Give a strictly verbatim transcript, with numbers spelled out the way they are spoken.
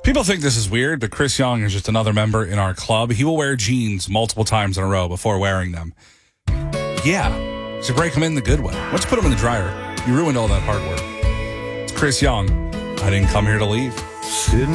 People think this is weird, but Chris Young is just another member in our club. He will wear jeans multiple times in a row before wearing them. Yeah, so break them in the good way. Let's put them in the dryer. You ruined all that hard work. It's Chris Young. I didn't come here to leave.